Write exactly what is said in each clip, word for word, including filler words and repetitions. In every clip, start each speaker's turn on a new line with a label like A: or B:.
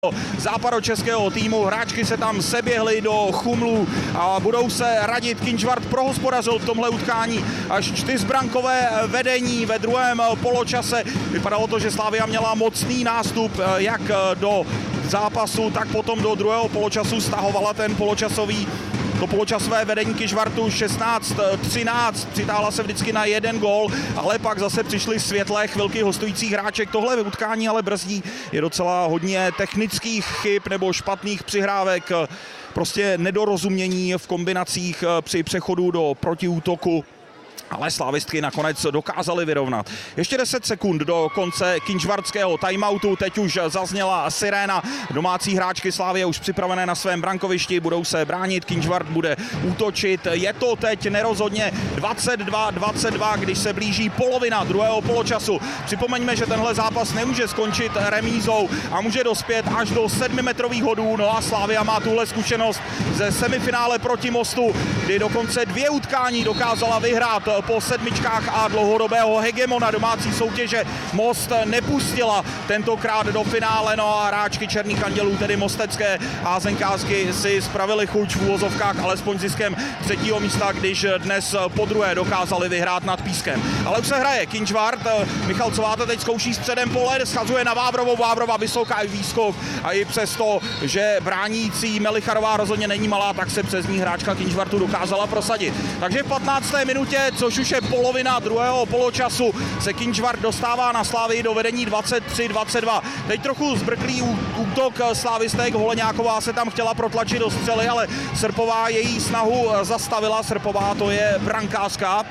A: západočeského týmu. Hráčky se tam seběhly do chumlů a budou se radit. Kynžvart prohospodařil v tomhle utkání až čtyřbrankové vedení ve druhém poločase. Vypadalo to, že Slavia měla mocný nástup jak do zápasu, tak potom do druhého poločasu stahovala ten poločasový To poločasové vedení Kynžvartu šestnáct třináct, přitáhla se vždycky na jeden gól, ale pak zase přišly světlé chvilky hostujících hráček. Tohle utkání ale brzdí, je docela hodně technických chyb nebo špatných přihrávek, prostě nedorozumění v kombinacích při přechodu do protiútoku. Ale slávistky nakonec dokázali vyrovnat. Ještě deset sekund do konce kynžvartského timeoutu. Teď už zazněla siréna. Domácí hráčky Slavie už připravené na svém brankovišti. Budou se bránit. Kynžvart bude útočit. Je to teď nerozhodně dvacet dva dvacet dva, když se blíží polovina druhého poločasu. Připomeňme, že tenhle zápas nemůže skončit remízou a může dospět až do sedmimetrových hodů. No a Slavia má tuhle zkušenost ze semifinále proti Mostu, kdy dokonce dvě utkání dokázala vyhrát po sedmičkách a dlouhodobého hegemona domácí soutěže. Most nepustila tentokrát do finále, no a hráčky Černých andělů, tedy mostecké házenkářky, si spravili chuť v úvozovkách alespoň ziskem třetího místa, když dnes podruhé dokázali vyhrát nad Pískem. Ale už se hraje Kynžvart, Michal Cováta teď zkouší středem pole, schazuje na Vávrovou, Vávrova vysoká výskok a i přesto, že bránící Melicharová rozhodně není malá, tak se přes ní hráčka Kynžvartu dokázala prosadit. Takže v patnácté minutě, což už je polovina druhého poločasu, se Kynžvart dostává na Slavii do vedení dvacet tři dvacet dva. Teď trochu zbrklý útok slávistek, Holeňáková se tam chtěla protlačit do střely, ale Srpová její snahu zastavila. Srpová, to je brankářka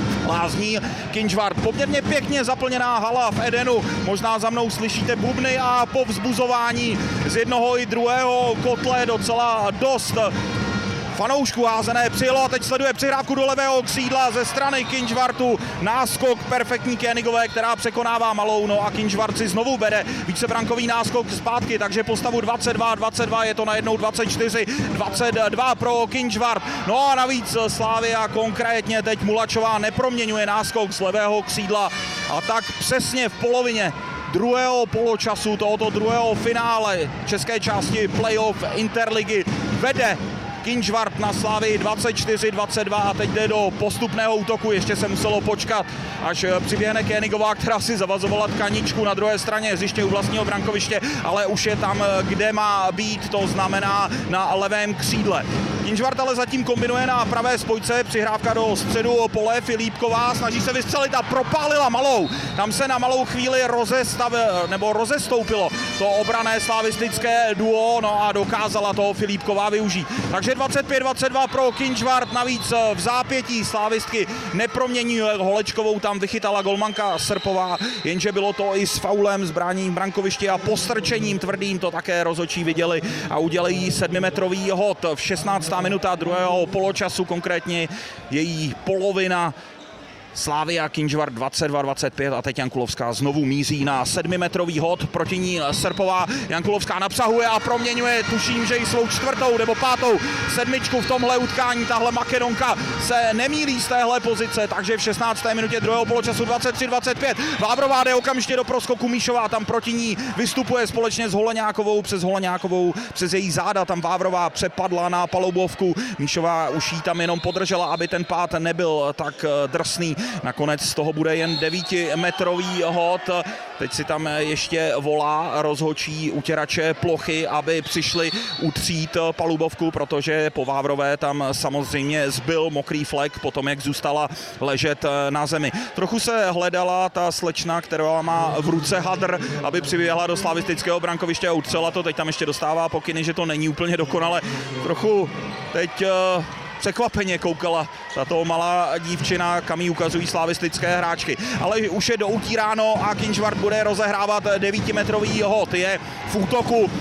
A: Lázní Kynžvart. Poměrně pěkně zaplněná hala v Edenu. Možná za mnou slyšíte bubny a povzbuzování z jednoho i druhého kotle docela dost fanoušků házené přijelo a teď sleduje přihrávku do levého křídla ze strany Kynžvartu. Náskok perfektní Kénigové, která překonává Malou, no a Kynžvart si znovu bere vícebrankový náskok zpátky, takže postavu dvacet dva dvacet dva, je to najednou dvacet čtyři dvacet dva pro Kynžvart. No a navíc Slavia, konkrétně teď Mulačová, neproměňuje náskok z levého křídla a tak přesně v polovině druhého poločasu tohoto druhého finále české části playoff Interligy vede Kynžvart na Slavii dvacet čtyři dvacet dva a teď jde do postupného útoku. Ještě se muselo počkat, až přiběhne Kénigová, která si zavazovala tkaničku na druhé straně hřiště u vlastního brankoviště, ale už je tam, kde má být, to znamená na levém křídle. Kynžvart ale zatím kombinuje na pravé spojce, přihrávka do středu pole, Filipková snaží se vystřelit a propálila Malou. Tam se na malou chvíli rozestavil, nebo rozestoupilo to obranné slavistické duo, no a dokázala toho Filipková využít. Takže dvacet pět dvacet dva pro Kynžvart, navíc v zápětí slávistky nepromění. Holečkovou tam vychytala golmanka Srpová, jenže bylo to i s faulem, zbráněním brankoviště a postrčením tvrdým, to také rozhodčí viděli a udělají sedmimetrový hod v šestnácté minuta druhého poločasu, konkrétně její polovina. Slavia Kynžvart dvacet dva dvacet pět a teď Jankulovská znovu míří na sedmimetrový hod, proti ní Srpová. Jankulovská napřahuje a proměňuje, tuším, že i svou čtvrtou nebo pátou sedmičku v tomhle utkání. Tahle Makedonka se nemýlí z téhle pozice, takže v šestnácté minutě druhého poločasu dvacet tři dvacet pět. Vávrová jde okamžitě do proskoku, Míšová tam proti ní vystupuje společně s Holeňákovou, přes Holeňákovou, přes její záda tam Vávrová přepadla na palubovku. Míšová už jí tam jenom podržela, aby ten pád nebyl tak drsný. Nakonec z toho bude jen devítimetrový hod. Teď si tam ještě volá rozhodčí utěrače plochy, aby přišli utřít palubovku, protože po Vávrové tam samozřejmě zbyl mokrý flek potom, jak zůstala ležet na zemi. Trochu se hledala ta slečna, která má v ruce hadr, aby přiběhla do slavistického brankoviště a utřela to. Teď tam ještě dostává pokyny, že to není úplně dokonale. Trochu teď překvapeně koukala tato malá dívčina, kam jí ukazují slavistické hráčky. Ale už je doutíráno a Kynžvart bude rozehrávat devítimetrový hod. Je v útoku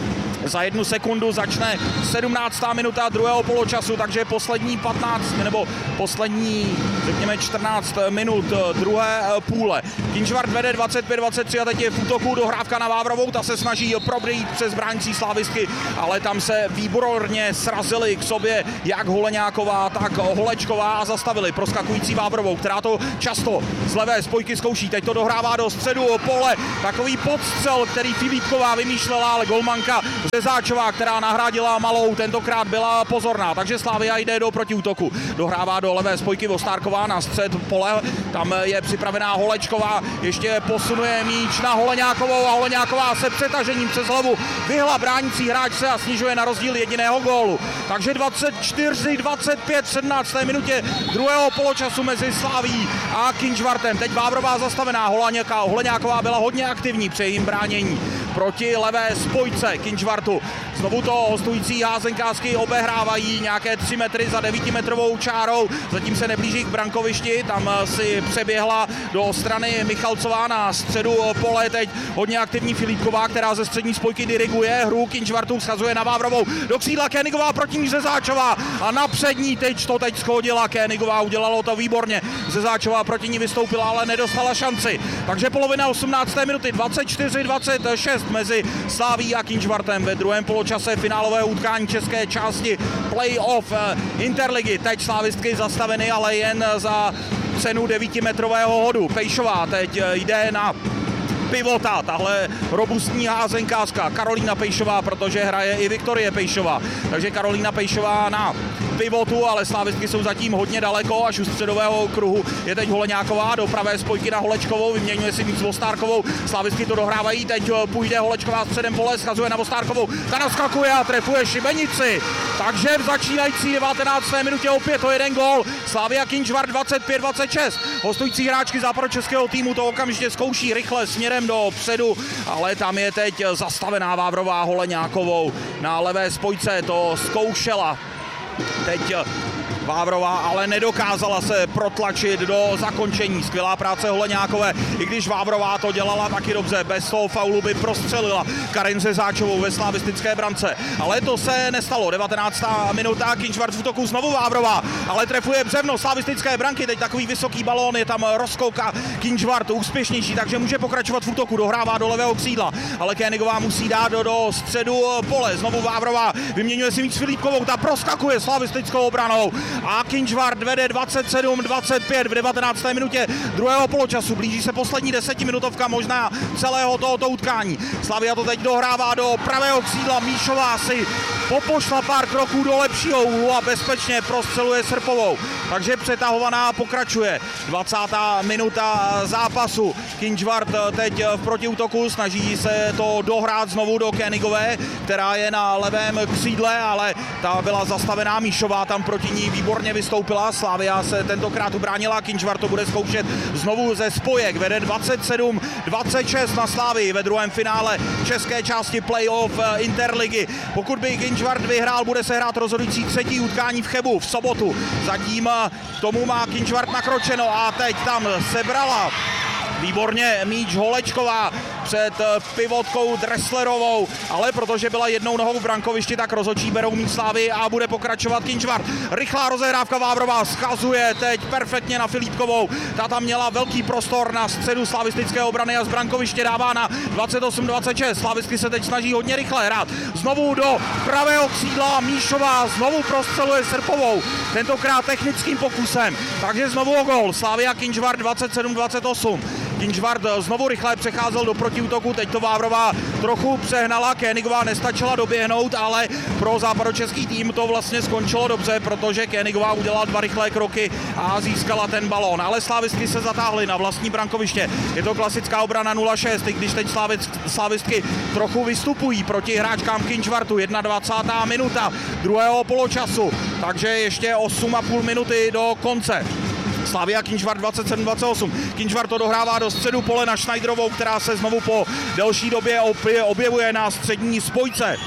A: za jednu sekundu. Začne sedmnáctá minuta druhého poločasu, takže poslední patnáct nebo poslední, řekněme, čtrnáct minut druhé půle. Kynžvart vede dvacet pět dvacet tři a teď je v útoku dohrávka na Vávrovou, ta se snaží probít přes bránící Slávistky, ale tam se výborně srazili k sobě jak Holeňáková, tak Holečková a zastavili proskakující Vávrovou, která to často z levé spojky zkouší. Teď to dohrává do středu pole, takový podstřel, který Filipková vymýšlela, ale golmanka Řezáčová, která nahradila Malou, tentokrát byla pozorná, takže Slavia jde do protiútoku. Dohrává do levé spojky Vostárková na střed pole, tam je připravená Holečková, ještě posunuje míč na Holeňákovou a Holeňáková se přetažením přes hlavu vyhla bránící hráčce a snižuje na rozdíl jediného gólu. Takže dvacet čtyři dvacet pět v sedmnácté minutě druhého poločasu mezi Slavií a Kynžvartem. Teď Vávrová zastavená, Holeňáková byla hodně aktivní při jejím bránění proti levé spojce Kynžvartu. Znovu to hostující házenkářky obehrávají nějaké tři metry za devítimetrovou čárou, zatím se neblíží k brankovišti, tam si přeběhla do strany Michalcová na středu pole, teď hodně aktivní Filipková, která ze střední spojky diriguje hru Kynžvartu, schazuje na Vávrovou, do křídla Kénigová, proti ní Řezáčová a na přední teď to teď schodila Kénigová, udělalo to výborně, Řezáčová proti ní vystoupila, ale nedostala šanci, takže polovina osmnácté minuty, dvacet čtyři dvacet šest mezi Slavií a Kynžvartem ve druhém poločase finálového utkání české části play-off Interligy. Teď Slávistky zastaveny, ale jen za cenu devítimetrového hodu. Pejšová teď jde na pivota, tahle robustní házenkářka Karolína Pejšová, protože hraje i Viktorie Pejšová. Takže Karolína Pejšová na pivotu, ale Slávistky jsou zatím hodně daleko, až u středového kruhu je teď Holeňáková do pravé spojky na Holečkovou, vyměňuje si míč s Vostárkovou, Slávistky to dohrávají, teď půjde Holečková středem pole, schazuje na Vostárkovou, ta naskakuje a trefuje šibenici. Takže v začínající devatenácté minutě opět o jeden gól, Slavia Kynžvart dvacet pět dvacet šest. Hostující hráčky západočeského týmu to okamžitě zkouší rychle směrem dopředu, ale tam je teď zastavená Vávrová Holeňákovou. Na levé spojce to zkoušela teď Vávrová, ale nedokázala se protlačit do zakončení. Skvělá práce Holeňákové, i když Vávrová to dělala taky dobře, bez toho faulu by prostřelila Karin Řezáčovou ve slavistické brance. Ale to se nestalo. devatenáctá minuta, Kynžvart v útoku, znovu Vávrová, ale trefuje břevno slavistické branky, teď takový vysoký balón, je tam rozkouka Kynžvart úspěšnější, takže může pokračovat v útoku, dohrává do levého křídla, ale Kénigová musí dát do, do středu pole, znovu Vávrová, vyměňuje si míč s Filipkovou, ta proskakuje slavistickou obranou a Kynžvart vede dvacet sedm dvacet pět v devatenácté minutě druhého poločasu. Blíží se poslední desetiminutovka možná celého tohoto utkání. Slavia to teď dohrává do pravého křídla, Míšová si popošla pár kroků do lepšího úhlu a bezpečně prostřeluje Srpovou. Takže přetahovaná pokračuje. dvacátá minuta zápasu. Kynžvart teď v protiútoku, snaží se to dohrát znovu do Kénigové, která je na levém křídle, ale ta byla zastavená, Míšová tam proti ní výborně vystoupila. Slavia se tentokrát ubránila, Kynžvart to bude zkoušet znovu ze spojek. Vede dvacet sedm dvacet šest na Slavii ve druhém finále české části playoff Interligy. Pokud by Kynžvart vyhrál, bude se hrát rozhodující třetí utkání v Chebu v sobotu. Zatím k tomu má Kynžvart nakročeno a teď tam sebrala výborně míč Holečková před pivotkou Dresslerovou, ale protože byla jednou nohou v brankovišti, tak rozhodčí berou míč Slávy a bude pokračovat Kynžvart. Rychlá rozehrávka, Vávrová schazuje teď perfektně na Filipkovou. Ta tam měla velký prostor na středu slavistické obrany a z brankoviště dává na dvacet osm dvacet šest. Slavistky se teď snaží hodně rychle hrát. Znovu do pravého křídla, Míšová znovu prostřeluje Srpovou, tentokrát technickým pokusem. Takže znovu o gól. Slavia Kynžvart dvacet sedm dvacet osm. Kynžvart znovu rychle přecházel do protiútoku, teď to Vávrová trochu přehnala, Kénigová nestačila doběhnout, ale pro západočeský tým to vlastně skončilo dobře, protože Kénigová udělala dva rychlé kroky a získala ten balón. Ale slávistky se zatáhly na vlastní brankoviště. Je to klasická obrana nula šest, i když teď slávistky trochu vystupují proti hráčkám Kynžvartu. dvacátá jedna minuta druhého poločasu, takže ještě osm a půl minuty do konce. Slavia Kynžvart dvacet sedm dvacet osm. Kynžvart to dohrává do středu pole na Schneiderovou, která se znovu po delší době objevuje na střední spojce.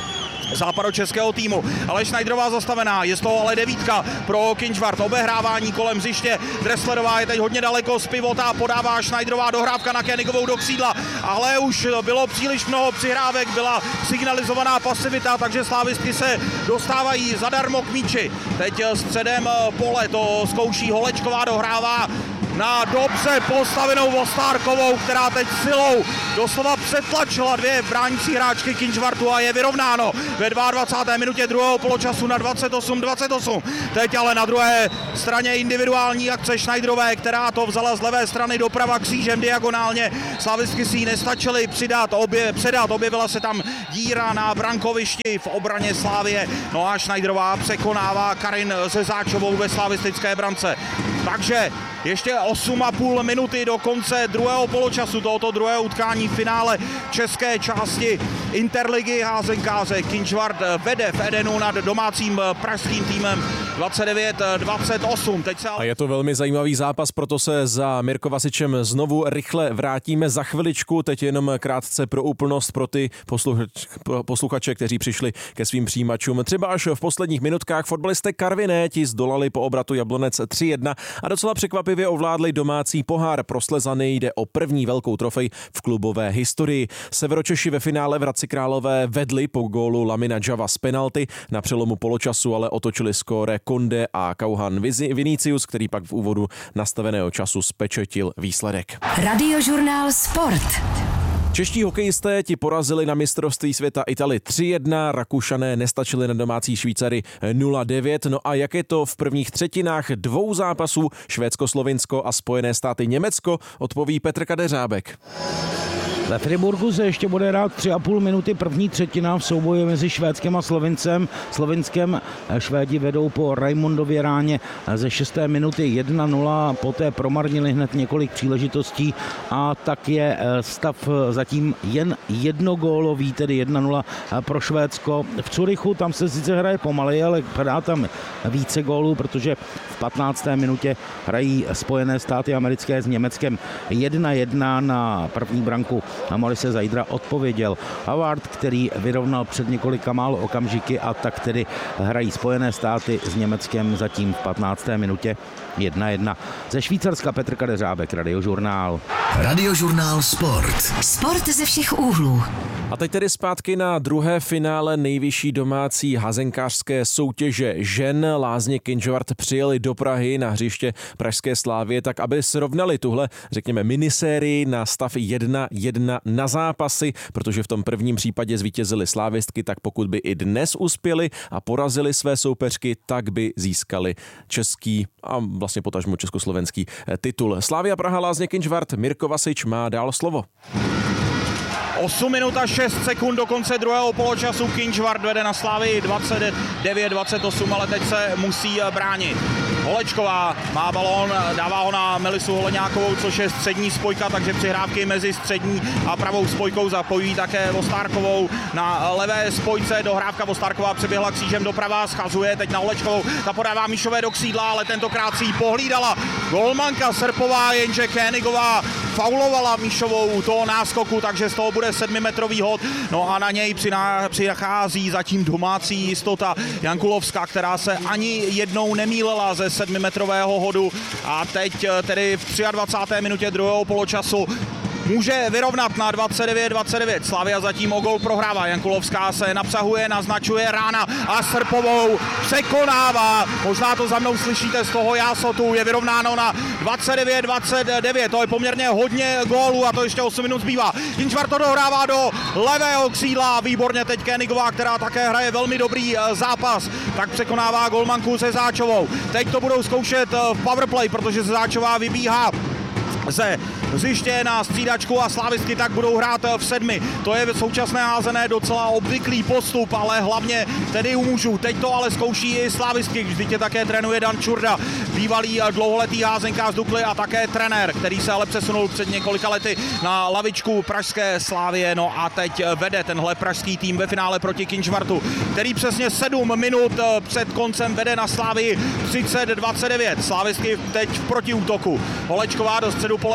A: západočeského týmu. Ale Schneiderová zastavená, je z toho ale devítka pro Kynžvart. Obehrávání kolem hřiště. Dresslerová je teď hodně daleko z pivota, podává Schneiderová dohrávka na Koenigovou do křídla, ale už bylo příliš mnoho přihrávek, byla signalizovaná pasivita, takže slávistky se dostávají zadarmo k míči. Teď středem pole to zkouší Holečková, dohrává na dobře postavenou Vostárkovou, která teď silou doslova přetlačila dvě bránící hráčky Kynžvartu a je vyrovnáno ve dvacáté druhé minutě druhého poločasu na dvacet osm dvacet osm. Teď ale na druhé straně individuální akce Schneiderové, která to vzala z levé strany doprava křížem diagonálně. Slávistky si ji nestačily přidat, obje, předat, objevila se tam díra na brankovišti v obraně Slávie. No a Schneiderová překonává Karin se Záčovou ve slavistické brance. Takže ještě osm a půl minuty do konce druhého poločasu tohoto druhého utkání v finále české části Interligy. Házenkáře Kynžvart vede v Edenu nad domácím pražským týmem dvacet devět dvacet osm. Teď se...
B: A je to velmi zajímavý zápas, proto se za Mirko Vasičem znovu rychle vrátíme za chviličku. Teď jenom krátce pro úplnost pro ty posluchač, posluchače, kteří přišli ke svým přijímačům. Třeba až v posledních minutkách fotbalisté Karviné ti zdolali po obratu Jablonec tři jedna a docela překvapivě ovládli domácí pohár. Pro Slezany jde o první velkou trofej v klubové historii. Severočeši ve finále v Hradci Králové vedli po gólu Lamina Java z penalty. Na přelomu poločasu ale otočili skóre Konde a Kauhan Vinicius, který pak v úvodu nastaveného času spečetil výsledek.
C: Radiožurnál Sport.
B: Čeští hokejisté ti porazili na mistrovství světa Itali tři jedna, Rakušané nestačili na domácí Švýcary nula devět. No a jak je to v prvních třetinách dvou zápasů Švédsko-Slovinsko a Spojené státy Německo, odpoví Petr Kadeřábek.
D: Ve Friburgu se ještě bude hrát tři a půl minuty první třetina v souboji mezi Švédskem a Slovincem. Slovinskem Švédi vedou po Raimondově ráně ze šesté minuty jedna nula, poté promarnili hned několik příležitostí a tak je stav zatím jen jednogólový, tedy jedna nula pro Švédsko. V Curychu tam se sice hraje pomaleji, ale padá tam více gólů, protože v patnácté minutě hrají Spojené státy americké s Německem jedna jedna. Na první branku a Morise Zajdra odpověděl Havard, který vyrovnal před několika málo okamžiky, a tak tedy hrají Spojené státy s Německem zatím v patnácté minutě jedna jedna. Ze Švýcarska Petr Kadeřábek, Radiožurnál.
C: Radiožurnál Sport. Sport ze všech úhlů.
B: A teď tedy zpátky na druhé finále nejvyšší domácí házenkářské soutěže žen. Lázně Kynžvart přijeli do Prahy na hřiště pražské Slávie, tak aby srovnali tuhle, řekněme, minisérii na stav jedna jedna na zápasy, protože v tom prvním případě zvítězili slávistky, tak pokud by i dnes uspěli a porazili své soupeřky, tak by získali český a vlastně potažmo československý titul. Slavia Praha, Lázně Kynžvart, Mirko Vasič má dál slovo.
A: osm minut a šest sekund do konce druhého poločasu. Kynžvart vede na Slavii dvacet devět dvacet osm, ale teď se musí bránit. Holečková má balón, dává ho na Melisu Holeňákovou, což je střední spojka, takže přihrávky mezi střední a pravou spojkou zapojí také Vostárkovou na levé spojce. Dohrávka Vostárková přeběhla křížem doprava, schazuje teď na Holečkovou, ta podává Míšové do křídla, ale tentokrát si ji pohlídala golmanka Srpová, jenže Koenigová faulovala Míšovou u toho náskoku, takže z toho bude sedmimetrový hod. No a na něj přichází zatím domácí jistota Jankulovská, která se ani jednou nemýlila ze sedmimetrového hodu a teď tedy v dvacáté třetí minutě druhého poločasu může vyrovnat na dvacet devět dvacet devět. Slavia zatím o gól prohrává. Jankulovská se napsahuje, naznačuje rána a Srpovou překonává. Možná to za mnou slyšíte z toho jásotu. Je vyrovnáno na dvacet devět dvacet devět. To je poměrně hodně gólů a to ještě osm minut zbývá. Kynžvart to dohrává do levého křídla. Výborně teď Koenigová, která také hraje velmi dobrý zápas, tak překonává golmanku se Záčovou. Teď to budou zkoušet v powerplay, protože se Záčová vybíhá ze hřiště na střídačku a slávistky tak budou hrát v sedmi. To je v současné házené docela obvyklý postup, ale hlavně tedy u mužů. Teď to ale zkouší i slávistky, vždyť je také trénuje Dan Čurda, bývalý dlouholetý házenkář z Dukly a také trenér, který se ale přesunul před několika lety na lavičku pražské Slávie. No a teď vede tenhle pražský tým ve finále proti Kynžvartu, který přesně sedm minut před koncem vede na Slávii třicet dvacet devět. Slávistky teď v protiútoku. Holečková do středu pole na Holeňákovou.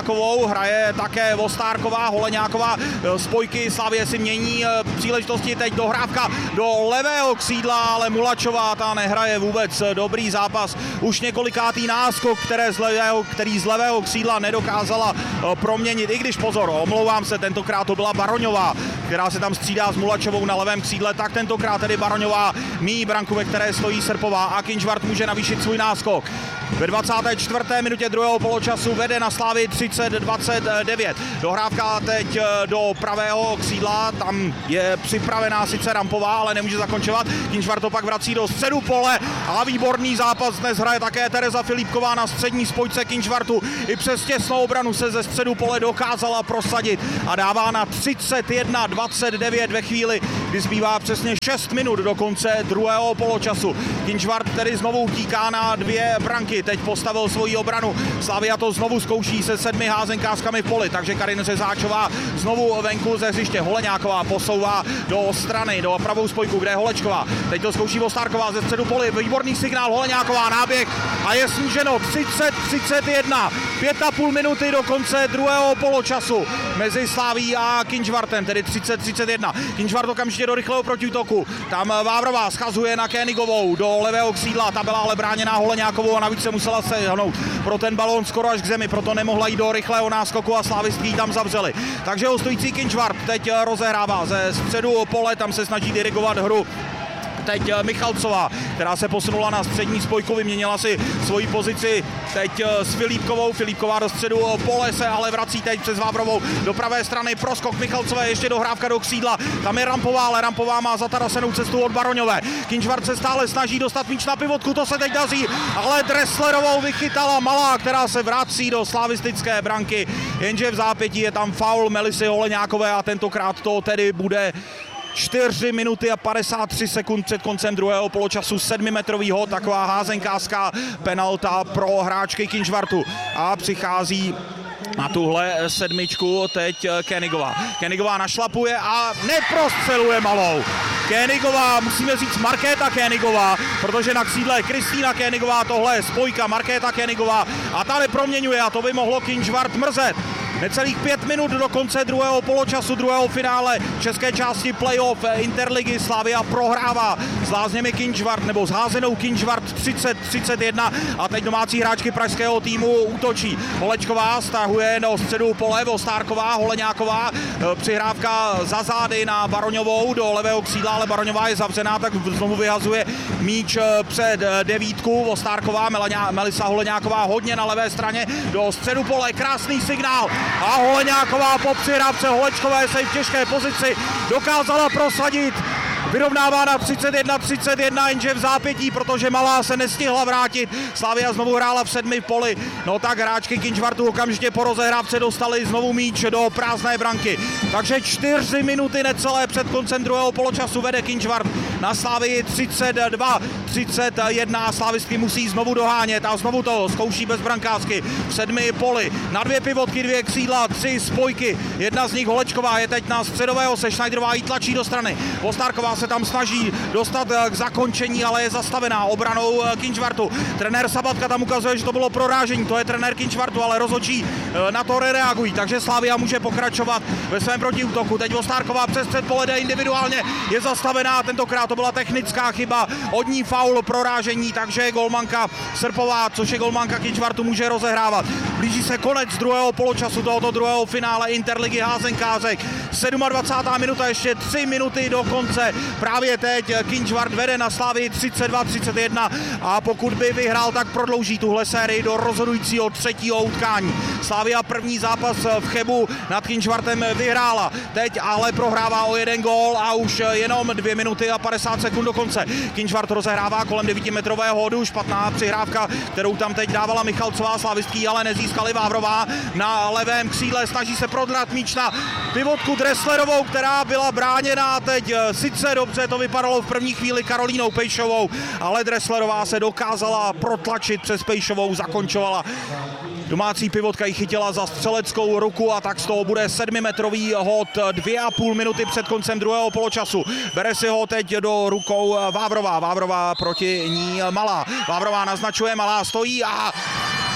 A: Holeňákovou, hraje také Vostárková, Holeňáková, spojky Slavie si mění příležitosti, teď dohrávka do levého křídla, ale Mulačová ta nehraje vůbec dobrý zápas. Už několikátý náskok, které z levého, který z levého křídla nedokázala proměnit, i když pozor, omlouvám se, tentokrát to byla Baroňová, která se tam střídá s Mulačovou na levém křídle, tak tentokrát tedy Baroňová míjí branku, ve které stojí Srpová a Kynžvart může navýšit svůj náskok. Ve dvacáté čtvrté minutě druhého poločasu vede na Slavii třicet dvacet devět. Dohrávka teď do pravého křídla, tam je připravená sice Rampová, ale nemůže zakončovat. Kynžvart to pak vrací do středu pole a výborný zápas dnes hraje také Tereza Filipková na střední spojce Kynžvartu. I přes těsnou obranu se ze středu pole dokázala prosadit a dává na třicet jedna dvacet devět ve chvíli, kdy zbývá přesně šest minut do konce druhého poločasu. Kynžvart tedy znovu utíká na dvě branky. Teď postavil svoji obranu. Slavia to znovu zkouší se sedmi házenkářkami v poli, takže Karin Řezáčová znovu venku ze hřiště. Holeňáková posouvá do strany, do pravou spojku, kde je Holečková. Teď to zkouší Vostárková ze středu poli. Výborný signál, Holeňáková náběh a je sníženo třicet třicet jedna. Pět a půl minuty do konce druhého poločasu mezi Slavií a Kynžvartem, tedy třicet třicet jedna. Kynžvart okamžitě do rychlého protiútoku. Tam Vávrová schazuje na Kénigovou do levého křídla, ta byla ale bráněná Holeňákovou a navíc se musela sehnout pro ten balón skoro až k zemi, proto nemohla jít do rychlého náskoku a slávistky tam zavřeli. Takže hostující Kynžvart teď rozehrává ze středu pole, tam se snaží dirigovat hru. Teď Michalcová, která se posunula na střední spojku, vyměnila si svoji pozici teď s Filipkovou. Filipková do středu pole se ale vrací teď přes Vávrovou do pravé strany. Proskok Michalcové, ještě dohrávka do křídla. Tam je Rampová, ale Rampová má zatarasenou cestu od Baroňové. Kynžvart se stále snaží dostat míč na pivotku, to se teď daří, ale Dresslerovou vychytala Malá, která se vrací do slavistické branky. Jenže v zápětí je tam faul Melisy Holeňákové a tentokrát to tedy bude čtyři minuty a padesát tři sekund před koncem druhého poločasu, sedmimetrový hod, taková házenkářská penalta pro hráčky Kynžvartu. A přichází na tuhle sedmičku teď Kénigová. Kénigová našlapuje a neprostřeluje Malou. Kénigová, musíme říct Markéta Kénigová, protože na křídle je Kristýna Kénigová, tohle je spojka Markéta Kénigová a ta neproměňuje a to by mohlo Kynžvart mrzet. Necelých pět minut do konce druhého poločasu, druhého finále české části playoff Interligy. Slavia prohrává s Lázněmi Kynžvart, nebo s házenou Kynžvart třicet třicet jedna a teď domácí hráčky pražského týmu útočí. Holečková stahuje do středu pole, Vostárková, Holeňáková, přihrávka za zády na Baroňovou do levého křídla, ale Baroňová je zavřená, tak znovu vyhazuje míč před devítku. Vostárková, Melisa Holeňáková hodně na levé straně do středu pole, krásný signál. A Holeňáková po přihrávce Holečkové se v těžké pozici dokázala prosadit. Vyrovnává na třicet jedna třicet jedna, jenže v zápětí, protože Malá se nestihla vrátit. Slavia znovu hrála v sedmi poli. No tak hráčky Kynžvartu okamžitě po rozehrávce dostali znovu míč do prázdné branky. Takže čtyři minuty necelé před koncem druhého poločasu vede Kynžvart na Slavii třicet dva třicet jedna. Slávistky musí znovu dohánět a znovu to zkouší bezbrankářky v sedmi poli. Na dvě pivotky, dvě křídla, tři spojky. Jedna z nich Holečková je teď na středového se, Schneiderová jí tlačí do strany. Vostárková se tam snaží dostat k zakončení, ale je zastavená obranou Kynžvartu. Trenér Sabatka tam ukazuje, že to bylo prorážení, to je trenér Kynžvartu, ale rozhodčí na to reagují, takže Slavia může pokračovat ve svém protiútoku. Teď Vostárková přes střed pole jde individuálně, je zastavená, tentokrát to byla technická chyba, od ní faul, prorážení, takže golmanka Srpová, což je golmanka Kynžvartu, může rozehrávat. Blíží se konec druhého poločasu tohoto druhého finále Interligy házenkářek. dvacátá sedmá minuta, ještě tři minuty do konce. Právě teď Kynžvart vede na Slavii třicet dva třicet jedna a pokud by vyhrál, tak prodlouží tuhle sérii do rozhodujícího třetího utkání. Slavia první zápas v Chebu nad Kynžvartem vyhrála. Teď ale prohrává o jeden gól a už jenom dvě minuty a padesát sekund do konce. Kynžvart rozehrává kolem devítimetrového hodu, špatná přihrávka, kterou tam teď dávala Michalcová, slavistky ale nezískali. Vávrová na levém křídle snaží se prodrat míč na pivotku Dresslerovou, která byla bráněná teď sice dobře to vypadalo v první chvíli Karolínou Pejšovou, ale Dresslerová se dokázala protlačit přes Pejšovou, zakončovala. Domácí pivotka ji chytila za střeleckou ruku a tak z toho bude sedmimetrový hod dvě a půl minuty před koncem druhého poločasu. Bere si ho teď do rukou Vávrová. Vávrová proti ní Malá. Vávrová naznačuje, Malá stojí a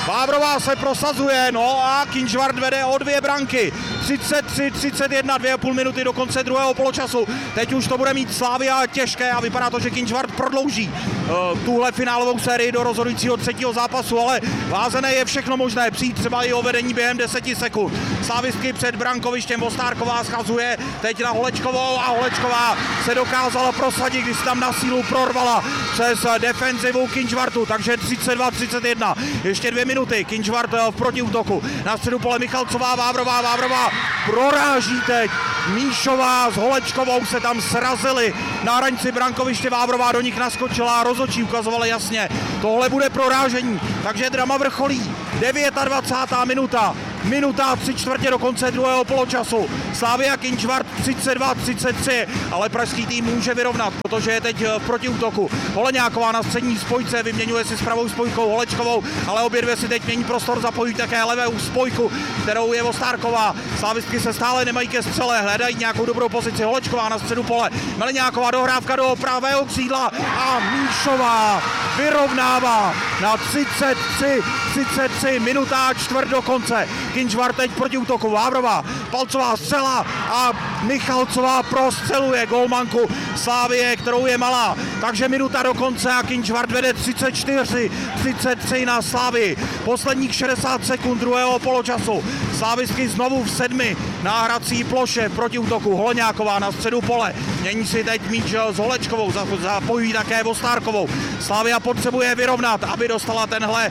A: Vávrová se prosazuje, no a Kynžvart vede o dvě branky. třicet tři třicet jedna, dvě a půl minuty do konce druhého poločasu. Teď už to bude mít Slavia těžké a vypadá to, že Kynžvart prodlouží uh, tuhle finálovou sérii do rozhodujícího třetího zápasu, ale vázené je všechno možné, přijít třeba i o vedení během deseti sekund. Slávistky před brankovištěm, Vostárková schazuje teď na Holečkovou a Holečková se dokázala prosadit, když se tam na sílu prorvala přes defenzivu Kynžvartu, takže třicet dva třicet jedna, ještě dvě minuty, Kynžvart v protiútoku, na středu pole Michalcová, Vávrová, Vávrová proráží teď, Míšová s Holečkovou se tam srazili na hranici brankoviště, Vávrová do nich naskočila a rozhodčí ukazovali jasně, tohle bude prorážení, takže drama vrcholí, dvacátá devátá minuta, minuta tři čtvrtě do konce druhého poločasu, Slavia Kynžvart třicet dva třicet tři, ale pražský tým může vyrovnat, protože je teď v protiútoku. Holeňáková na střední spojce vyměňuje si s pravou spojkou Holečkovou, ale obě dvě si teď mění prostor, zapojí také levou spojku, kterou je Vostárková. Slávistky se stále nemají ke střele, hledají nějakou dobrou pozici. Holečková na středu pole, Meliňáková dohrávka do pravého křídla a Míšová vyrovnává na třicet tři třicet tři, minuta čtvrt do konce. Kynžvart teď proti útoku, Vávrová, palcová střela a Michalcová prostřeluje golmanku Slávie, kterou je malá. Takže minuta do konce a Kynžvart vede třicet čtyři třicet tři na Slávii. Posledních šedesát sekund druhého poločasu. Slávistky znovu v sedmi na hrací ploše proti útoku. Holeňáková na středu pole. Mění si teď míč s Holečkovou, zapojí také Vostárkovou. Slavia potřebuje vyrovnat, aby dostala tenhle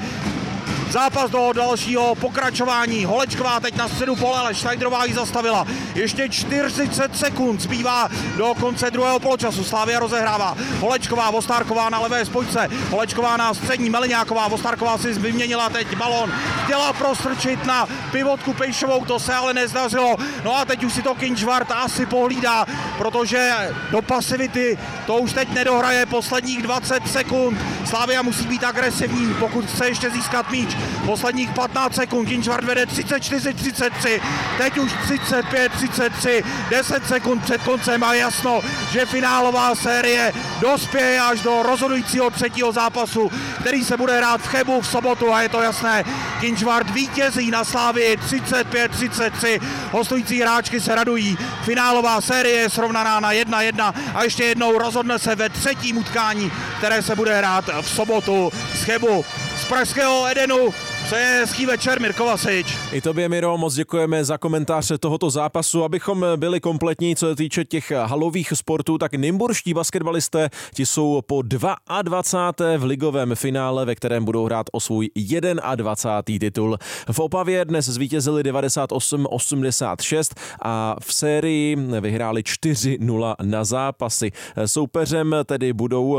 A: zápas do dalšího pokračování. Holečková teď na středu pole, ale Schneiderová ji zastavila. Ještě čtyřicet sekund zbývá do konce druhého poločasu. Slavia rozehrává. Holečková, Vostárková na levé spojce. Holečková na střední, Meliňáková. Vostárková si vyměnila teď balón. Chtěla prostrčit na pivotku Pejšovou, to se ale nezdařilo. No a teď už si to Kynžvart asi pohlídá, protože do pasivity to už teď nedohraje posledních dvacet sekund. Slavia musí být agresivní, pokud chce ještě získat míč. Posledních patnáct sekund, Kynžvart vede třicet čtyři třicet tři, teď už třicet pět třicet tři, deset sekund před koncem a jasno, že finálová série dospěje až do rozhodujícího třetího zápasu, který se bude hrát v Chebu v sobotu a je to jasné. Kynžvart vítězí na Slavii třicet pět třicet tři, hostující hráčky se radují, finálová série je srovnaná na jedna jedna a ještě jednou rozhodne se ve třetím utkání, které se bude hrát v sobotu z Chebu. Z pražského Edenu přeje hezký večer Mirko Vasič.
B: I tobě, Miro, moc děkujeme za komentář tohoto zápasu. Abychom byli kompletní, co se týče těch halových sportů, tak nymburští basketbalisté, ti jsou po dvacáté druhé v ligovém finále, ve kterém budou hrát o svůj dvacátý první titul. V Opavě dnes zvítězili devadesát osm osmdesát šest a v sérii vyhráli čtyři nula na zápasy. Soupeřem tedy budou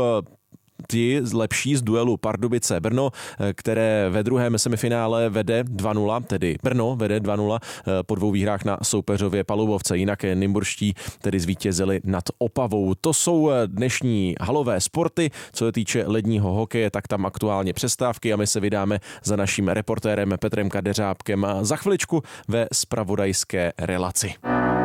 B: ti lepší z duelu Pardubice Brno, které ve druhém semifinále vede dva nula, tedy Brno vede dva nula po dvou výhrách na soupeřově Palubovce. Jinak nymburští tedy zvítězili nad Opavou. To jsou dnešní halové sporty. Co se týče ledního hokeje, tak tam aktuálně přestávky a my se vydáme za naším reportérem Petrem Kadeřábkem za chviličku ve zpravodajské relaci.